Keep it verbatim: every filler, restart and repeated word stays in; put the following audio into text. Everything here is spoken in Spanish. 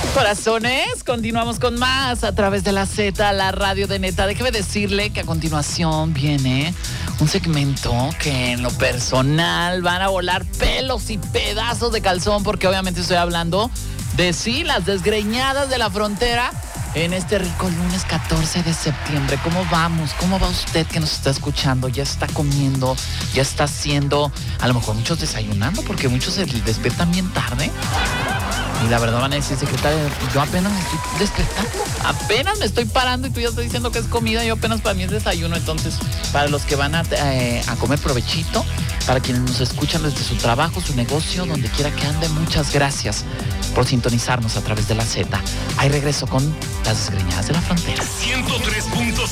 Corazones, continuamos con más a través de la Z, la radio de Neta. Déjeme decirle que a continuación viene un segmento que en lo personal van a volar pelos y pedazos de calzón, porque obviamente estoy hablando de sí, las desgreñadas de la frontera en este rico lunes catorce de septiembre. ¿Cómo vamos? ¿Cómo va usted que nos está escuchando? ¿Ya está comiendo? ¿Ya está haciendo? A lo mejor muchos desayunando, porque muchos se despiertan bien tarde. Y la verdad van a decir, secretaria, yo apenas me estoy despertando, apenas me estoy parando y tú ya estás diciendo que es comida, yo apenas para mí es desayuno. Entonces, para los que van a, eh, a comer provechito, para quienes nos escuchan desde su trabajo, su negocio, donde quiera que ande, muchas gracias por sintonizarnos a través de la Z. Ahí regreso con las desgreñadas de la frontera. ciento tres punto